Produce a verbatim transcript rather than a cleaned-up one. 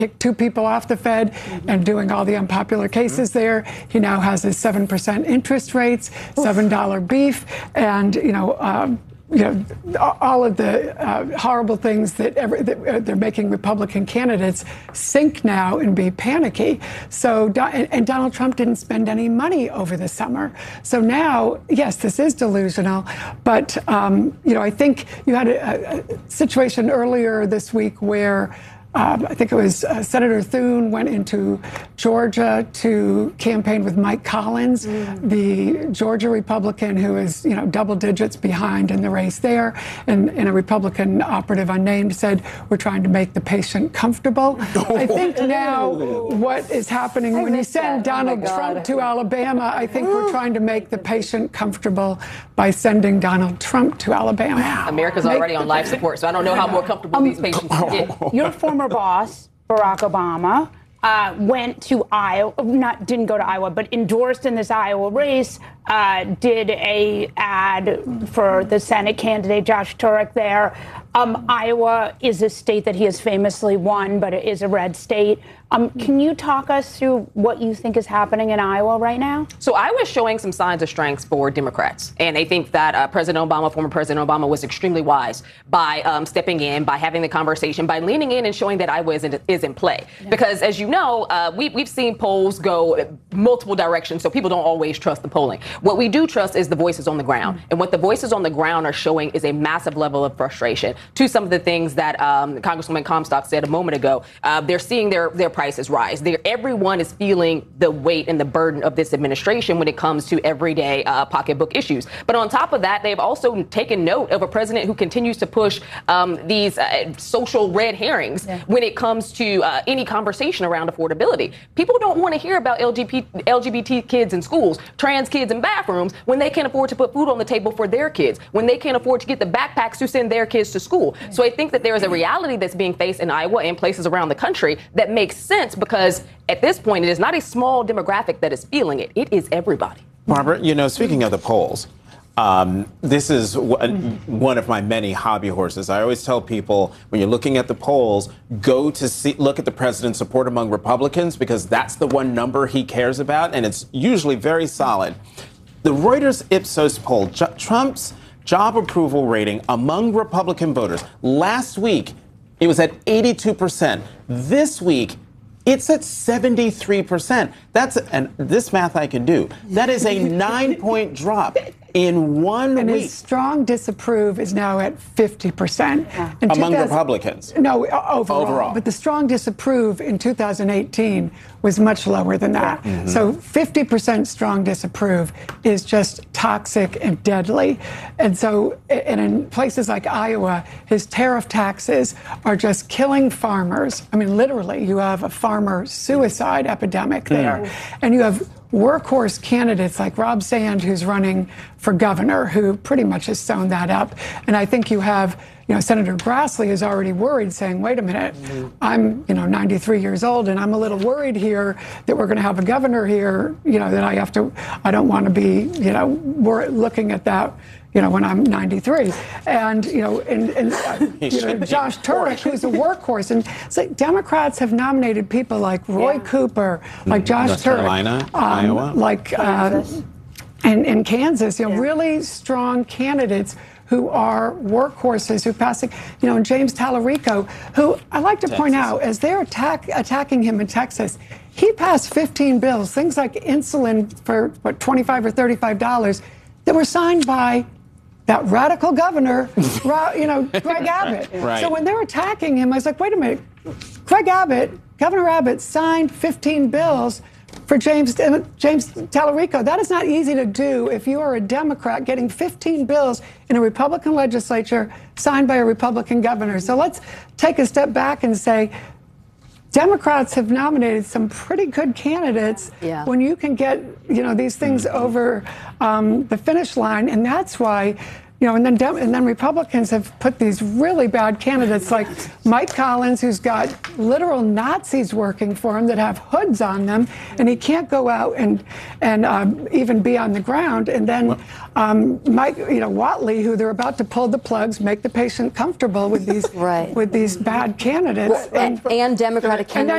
kicked two people off the Fed mm-hmm. and doing all the unpopular cases mm-hmm. there. He now has his seven percent interest rates, Oof. seven dollar beef, and, you know, um, you know, all of the uh, horrible things that, every, that they're making Republican candidates sink now and be panicky. So, and, and Donald Trump didn't spend any money over the summer. So now, yes, this is delusional. But, um, you know, I think you had a, a situation earlier this week where Um, I think it was uh, Senator Thune went into Georgia to campaign with Mike Collins, mm. the Georgia Republican who is, you know, double digits behind in the race there. And, and a Republican operative unnamed said, we're trying to make the patient comfortable. Oh. I think now what is happening I when you send that. Donald oh Trump to Alabama, I think we're trying to make the patient comfortable by sending Donald Trump to Alabama. America's make already on life support, so I don't know how more comfortable um, these patients can get. Your former boss, Barack Obama, uh, went to Iowa, not didn't go to Iowa, but endorsed in this Iowa race, uh, did a ad for the Senate candidate, Josh Turek there. Um, Iowa is a state that he has famously won, but it is a red state. Um, can you talk us through what you think is happening in Iowa right now? So Iowa is showing some signs of strength for Democrats. And I think that uh, President Obama, former President Obama, was extremely wise by um, stepping in, by having the conversation, by leaning in and showing that Iowa is in, is in play. Yeah. Because, as you know, uh, we, we've seen polls go multiple directions, so people don't always trust the polling. What we do trust is the voices on the ground. Mm-hmm. And what the voices on the ground are showing is a massive level of frustration to some of the things that um, Congresswoman Comstock said a moment ago. Uh, they're seeing their, their prices rise. They're, everyone is feeling the weight and the burden of this administration when it comes to everyday uh, pocketbook issues. But on top of that, they've also taken note of a president who continues to push um, these uh, social red herrings yeah. when it comes to uh, any conversation around affordability. People don't want to hear about L G B T, L G B T kids in schools, trans kids in bathrooms, when they can't afford to put food on the table for their kids, when they can't afford to get the backpacks to send their kids to school. Yeah. So I think that there is a reality that's being faced in Iowa and places around the country that makes sense, because at this point, it is not a small demographic that is feeling it. It is everybody. Barbara, you know, speaking of the polls, um, this is w- one of my many hobby horses. I always tell people, when you're looking at the polls, go to see, look at the president's support among Republicans, because that's the one number he cares about, and it's usually very solid. The Reuters Ipsos poll, J- Trump's job approval rating among Republican voters, last week, it was at eighty-two percent. This week, it's at seventy-three percent. That's, and this math I can do, that is a nine-point drop in one and week. And his strong disapprove is now at fifty percent. Yeah. Among Republicans? No, overall. Overall. But the strong disapprove in two thousand eighteen was much lower than that. Yeah. Mm-hmm. So fifty percent strong disapprove is just toxic and deadly. And so, and in places like Iowa, his tariff taxes are just killing farmers. I mean, literally, you have a farmer suicide epidemic there. Mm. And you have workhorse candidates like Rob Sand, who's running for governor, who pretty much has sewn that up. And I think you have, you know, Senator Grassley is already worried, saying, wait a minute, mm-hmm. I'm, you know, ninety-three years old, and I'm a little worried here that we're going to have a governor here, you know, that I have to, I don't want to be, you know, we're looking at that, you know, when I'm ninety-three. And, you know, and, and uh, you know, Josh Turek, who's a workhorse. And so Democrats have nominated people like Roy yeah. Cooper, like Josh North Turek. Carolina, um, Iowa. Like uh, in, in Kansas, you know, yeah. really strong candidates who are workhorses, who pass, you know, and James Tallarico, who I like to Texas. point out, as they're attack, attacking him in Texas, he passed fifteen bills, things like insulin for, what, twenty-five or thirty-five dollars, that were signed by that radical governor, you know, Greg Abbott. Right. So when they're attacking him, I was like, wait a minute, Greg Abbott, Governor Abbott signed fifteen bills for James James Tallarico. That is not easy to do if you are a Democrat getting fifteen bills in a Republican legislature signed by a Republican governor. So let's take a step back and say, Democrats have nominated some pretty good candidates yeah. when you can get, you know, these things over um, the finish line. And that's why you know, and then Dem- and then Republicans have put these really bad candidates like Mike Collins, who's got literal Nazis working for him that have hoods on them, and he can't go out and and um, even be on the ground. And then um, Mike, you know, Watley, who they're about to pull the plugs, make the patient comfortable with these right. with these bad candidates, well, and, and Democratic and candidates.